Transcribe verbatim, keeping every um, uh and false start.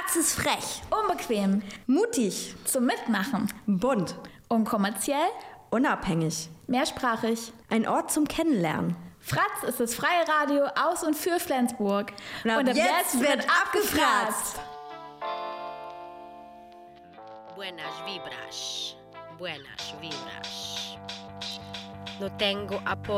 Fratz ist frech, unbequem, mutig, zum Mitmachen, bunt, unkommerziell, unabhängig, mehrsprachig. Ein Ort zum Kennenlernen. Fratz ist das freie Radio aus und für Flensburg. Und ab, und ab jetzt, jetzt wird abgefratzt. Buenas vibras, buenas vibras. No tengo apoyo.